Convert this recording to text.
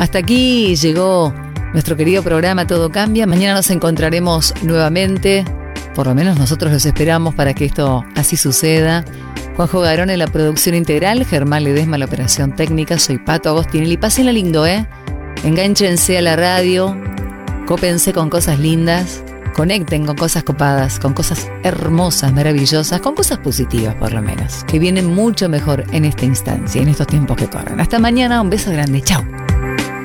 Hasta aquí llegó nuestro querido programa Todo Cambia. Mañana nos encontraremos nuevamente. Por lo menos nosotros los esperamos para que esto así suceda. Juanjo Garón en la producción integral, Germán Ledesma en la operación técnica. Soy Pato Agostinelli. Pásenla lindo, Engánchense a la radio. Cópense con cosas lindas. Conecten con cosas copadas, con cosas hermosas, maravillosas, con cosas positivas por lo menos, que vienen mucho mejor en esta instancia, en estos tiempos que corren. Hasta mañana, un beso grande, chao.